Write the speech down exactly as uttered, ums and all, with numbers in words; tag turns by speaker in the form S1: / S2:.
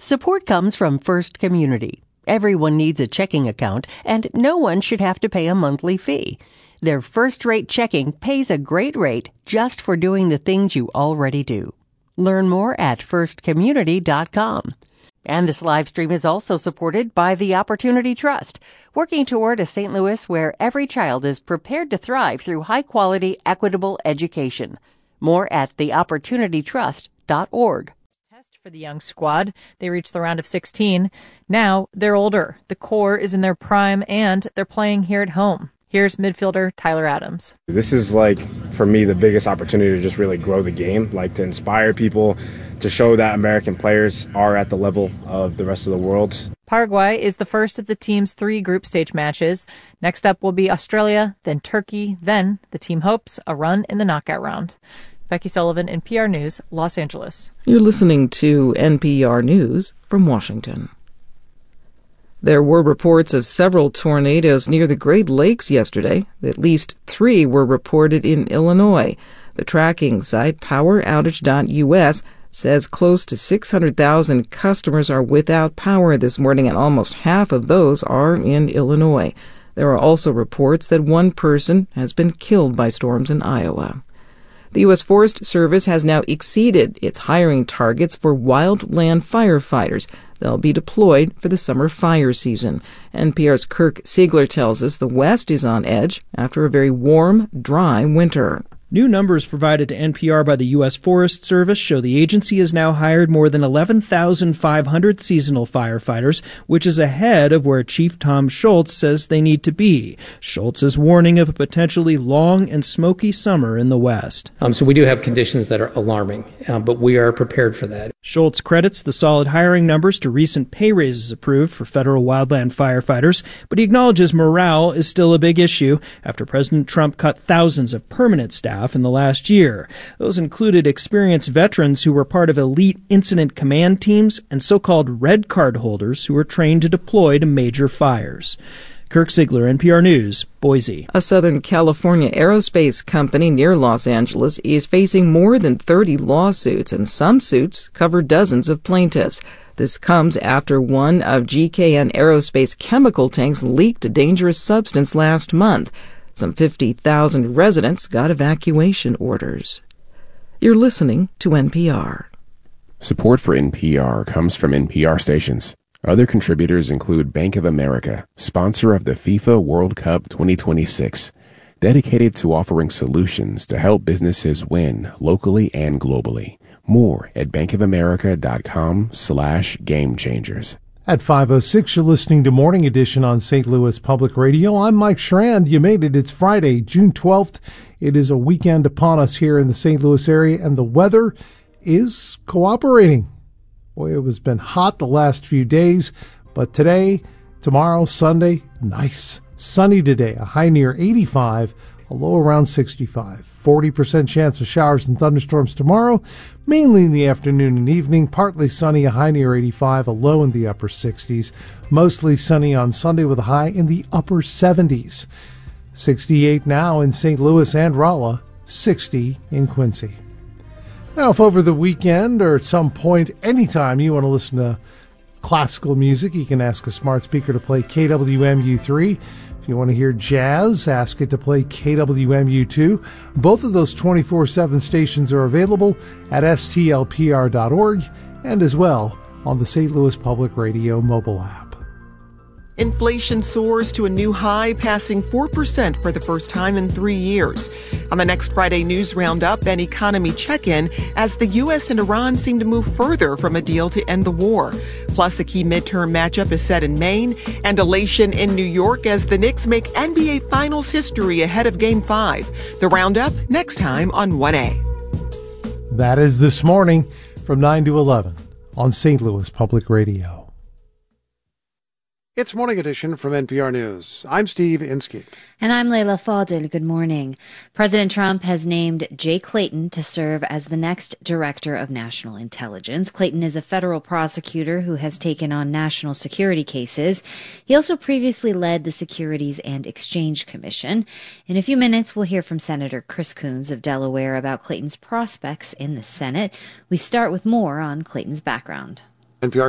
S1: Support comes from First Community. Everyone needs a checking account, and no one should have to pay a monthly fee. Their first-rate checking pays a great rate just for doing the things you already do. Learn more at first community dot com. And this live stream is also supported by the Opportunity Trust, working toward a Saint Louis where every child is prepared to thrive through high-quality, equitable education. More at the opportunity trust dot org.
S2: Test for the young squad. They reached the round of sixteen. Now they're older. The core is in their prime, and they're playing here at home. Here's midfielder Tyler Adams.
S3: This is, like, for me, the biggest opportunity to just really grow the game, like to inspire people, to show that American players are at the level of the rest of the world.
S2: Paraguay is the first of the team's three group stage matches. Next up will be Australia, then Turkey, then the team hopes a run in the knockout round. Becky Sullivan, N P R News, Los Angeles.
S4: You're listening to N P R News from Washington. There were reports of several tornadoes near the Great Lakes yesterday. At least three were reported in Illinois. The tracking site power outage dot U S says close to six hundred thousand customers are without power this morning, and almost half of those are in Illinois. There are also reports that one person has been killed by storms in Iowa. The U S Forest Service has now exceeded its hiring targets for wildland firefighters. They'll be deployed for the summer fire season. N P R's Kirk Siegler tells us the West is on edge after a very warm, dry winter.
S5: New numbers provided to N P R by the U S Forest Service show the agency has now hired more than eleven thousand five hundred seasonal firefighters, which is ahead of where Chief Tom Schultz says they need to be. Schultz is warning of a potentially long and smoky summer in the West.
S6: Um, so we do have conditions that are alarming, um, but we are prepared for that.
S5: Schultz credits the solid hiring numbers to recent pay raises approved for federal wildland firefighters, but he acknowledges morale is still a big issue after President Trump cut thousands of permanent staff in the last year. Those included experienced veterans who were part of elite incident command teams and so-called red card holders who were trained to deploy to major fires. Kirk Siegler, N P R News, Boise.
S4: A Southern California aerospace company near Los Angeles is facing more than thirty lawsuits, and some suits cover dozens of plaintiffs. This comes after one of G K N Aerospace chemical tanks leaked a dangerous substance last month. Some fifty thousand residents got evacuation orders. You're listening to N P R.
S7: Support for N P R comes from N P R stations. Other contributors include Bank of America, sponsor of the FIFA World Cup twenty twenty-six, dedicated to offering solutions to help businesses win locally and globally. More at bankofamerica.com slash game changers.
S8: At five oh six, you're listening to Morning Edition on Saint Louis Public Radio. I'm Mike Schrand. You made it. It's Friday, June twelfth. It is a weekend upon us here in the Saint Louis area, and the weather is cooperating. Boy, it has been hot the last few days, but today, tomorrow, Sunday, nice. Sunny today, a high near eighty-five, a low around sixty-five. forty percent chance of showers and thunderstorms tomorrow, mainly in the afternoon and evening. Partly sunny, a high near eighty-five, a low in the upper sixties. Mostly sunny on Sunday with a high in the upper seventies. sixty-eight now in Saint Louis and Rolla, sixty in Quincy. Now, if over the weekend or at some point, anytime you want to listen to classical music, you can ask a smart speaker to play K W M U three. If you want to hear jazz, ask it to play K W M U two. Both of those twenty-four seven stations are available at S T L P R dot org and as well on the Saint Louis Public Radio mobile app.
S9: Inflation soars to a new high, passing four percent for the first time in three years. On the next Friday News Roundup and Economy Check-In, as the U S and Iran seem to move further from a deal to end the war. Plus, a key midterm matchup is set in Maine, and elation in New York as the Knicks make N B A Finals history ahead of Game five. The Roundup next time on one A.
S8: That is This Morning from nine to eleven on Saint Louis Public Radio.
S10: It's Morning Edition from N P R News. I'm Steve Inskeep.
S11: And I'm Layla Fadil. Good morning. President Trump has named Jay Clayton to serve as the next Director of National Intelligence. Clayton is a federal prosecutor who has taken on national security cases. He also previously led the Securities and Exchange Commission. In a few minutes, we'll hear from Senator Chris Coons of Delaware about Clayton's prospects in the Senate. We start with more on Clayton's background.
S10: N P R